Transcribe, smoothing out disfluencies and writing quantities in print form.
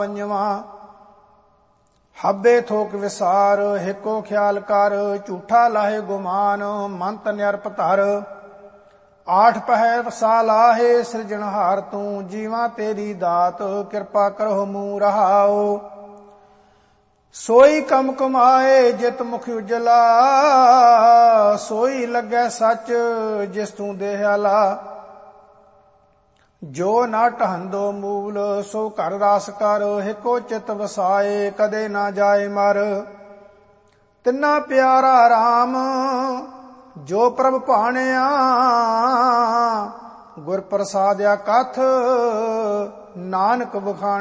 ਪੰਜਵਾਂ ਹੱਬੇ ਥੋਕ ਵਿਸਾਰ ਹਿੱਕੋ ਖਿਆਲ ਕਰ ਝੂਠਾ ਲਾਹੇ ਗੁਮਾਨ ਮੰਤ ਨਿਰਪ ਧਰ ਆਠ ਪਹਿਰ ਸਾਲ ਆਹੇ ਸਿਰਜਣਹਾਰ ਤੂੰ ਜੀਵਾਂ ਤੇਰੀ ਦਾਤ ਕਿਰਪਾ ਕਰੋ ਮੂੰਹ ਰਹਾਓ ਸੋਈ ਕਮ ਕਮਾਏ ਜਿਤ ਮੁਖ ਉਜਲਾ ਸੋਈ ਲੱਗੈ ਸੱਚ ਜਿਸ ਤੂੰ ਦੇਹਾਲਾ ਜੋ ਨਾ ਢਹੰਦੋ ਮੂਲ ਸੋ ਘਰ ਰਾਸ ਕਰ ਹਿਕੋ ਚਿਤ ਵਸਾਏ ਕਦੇ ਨਾ ਜਾਏ ਮਰ ਤਿੰਨਾ ਪਿਆਰਾ RAM ਜੋ ਪ੍ਰਭ ਭਾਣਿਆ ਗੁਰ ਪ੍ਰਸਾਦਿਆ ਕਥ ਨਾਨਕ ਵਖਾਣਿਆ।